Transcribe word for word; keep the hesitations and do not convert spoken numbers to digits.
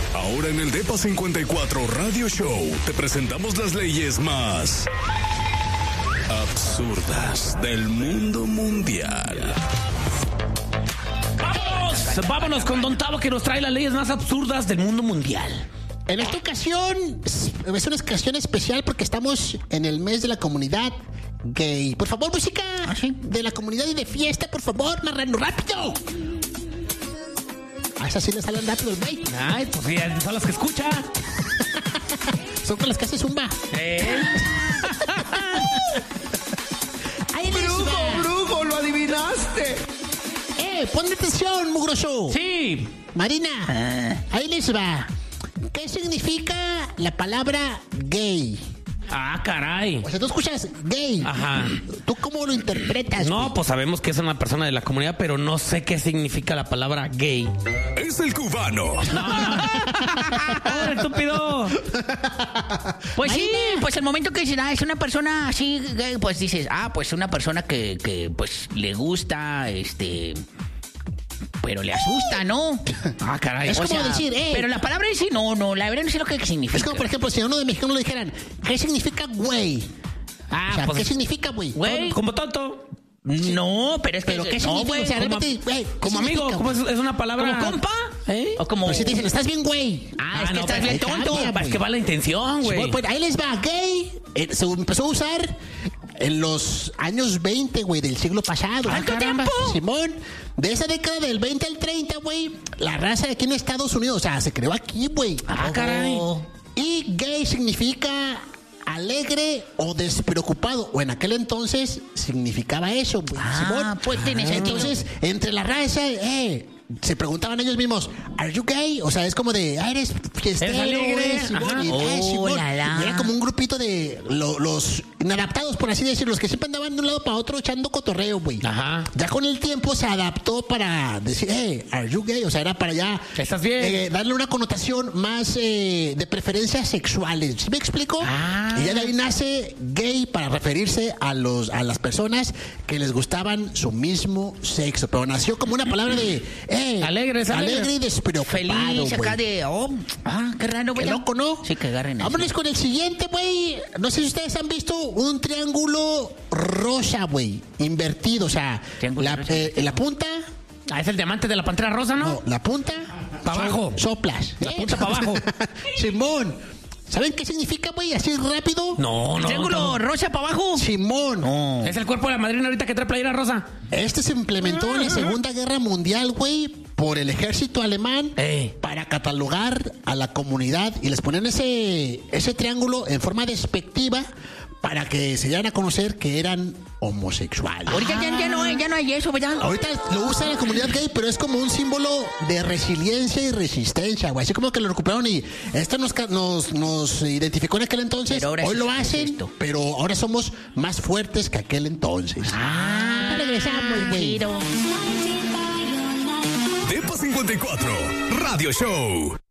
Ahora en el Depa cincuenta y cuatro Radio Show te presentamos las leyes más absurdas del mundo mundial. ¡Vámonos! Vámonos con Don Tavo, que nos trae las leyes más absurdas del mundo mundial. En esta ocasión es una ocasión especial porque estamos en el mes de la comunidad gay. Por favor, música ¿Ah, sí? de la comunidad y de fiesta, por favor, marrano, rápido. A esas sí le salen rápido el güey. Ay, pues sí, son las que escucha. Son con las que hace zumba. ¿Eh? ¡Ahí ¡Brujo, brujo! ¡Lo adivinaste! ¡Eh, ponme atención, mugroso! Sí. Marina, ah. ahí les va. ¿Qué significa la palabra gay? Ah, caray. O sea, tú escuchas gay. Ajá. ¿Tú cómo lo interpretas? No, güey? pues sabemos que es una persona de la comunidad, pero no sé qué significa la palabra gay. Es el cubano. No, no. ¡Oh, estúpido! Pues sí, pues el momento que dicen, ah, es una persona así gay, pues dices, ah, pues una persona que, que pues le gusta, este... pero le asusta, ¿no? Ah, caray. Es o como sea, decir, eh. Pero la palabra en sí, no, no, la verdad no sé lo que significa. Es como, por ejemplo, si a uno de mexicanos le dijeran, ¿qué significa güey? Ah, O sea, pues, ¿qué significa güey? Güey. como tonto. No, pero es que... ¿Pero qué no, significa? güey, O sea, como, repite, güey, ¿qué como amigo, significa, como es, es una palabra. ¿Como compa? ¿Eh? O como... Pero si te dicen, estás bien güey. Ah, es Ah, que no, estás pero bien ahí tonto. cambia, Es que va la intención, güey. Pues, pues, ahí les va, gay. Eh, se empezó a usar en los años veinte, güey, del siglo pasado. ¿Cuánto Ah, caramba. tiempo? Simón, de esa década del veinte al treinta, güey, la raza de aquí en Estados Unidos, o sea, se creó aquí, güey. Ah, caray. Y gay significa alegre o despreocupado, o en aquel entonces significaba eso, güey. Ah, Simón. pues tiene sentido. Entonces, entre la raza, eh, se preguntaban ellos mismos, ¿are you gay? O sea, es como de, ah, eres fiestero, ¿Eres alegre? güey, Simón, Ajá. y, eh, Oh, Simón. la, la. Y era como un grupito de lo- los inadaptados, por así decirlo, los que siempre andaban de un lado para otro echando cotorreo, güey. Ajá. Ya con el tiempo se adaptó para decir, hey, are you gay? O sea, era para ya ¿Estás bien? eh, darle una connotación más eh, de preferencias sexuales. ¿Sí me explico? Ah. Y ya de ahí nace gay para referirse a los a las personas que les gustaban su mismo sexo. Pero nació como una palabra de eh, Alegre, es alegre. alegre y despreocupado. Feliz acá güey. de... Oh, ah, qué raro, güey. Qué loco, ¿no? Sí, que agarren eso. Vámonos con el siguiente, güey. No sé si ustedes han visto un triángulo rosa, güey. Invertido, o sea, Triángulo la, rosa. eh, la punta... Ah, es el diamante de la pantera rosa, ¿no? No, la punta... Pa' abajo. so- Soplas. La punta pa' abajo. Simón. ¿Saben qué significa, güey? Así rápido. No, no. Triángulo no. rosa para abajo. Simón. No. Es el cuerpo de la madrina ahorita que trae playera rosa. Este se implementó en la Segunda Guerra Mundial, güey, por el ejército alemán Ey. para catalogar a la comunidad y les ponían ese, ese triángulo en forma despectiva para que se dieran a conocer que eran homosexuales. Ahorita ya, ya no hay, ya no hay eso, ¿verdad? Ahorita lo usa la comunidad gay, pero es como un símbolo de resiliencia y resistencia, güey. Así como que lo recuperaron y esto nos, ca- nos, nos identificó en aquel entonces. Pero ahora Hoy es- lo es hacen, esto. pero ahora somos más fuertes que aquel entonces. Ah, regresamos, güey. chido. Depa cincuenta y cuatro Radio Show.